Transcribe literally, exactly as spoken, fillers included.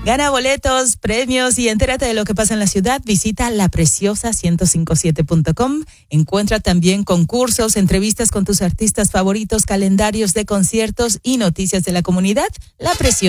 Gana boletos, premios y entérate de lo que pasa en la ciudad. Visita la preciosa ciento cincuenta y siete punto com. Encuentra también concursos, entrevistas con tus artistas favoritos, calendarios de conciertos y noticias de la comunidad. La Preciosa.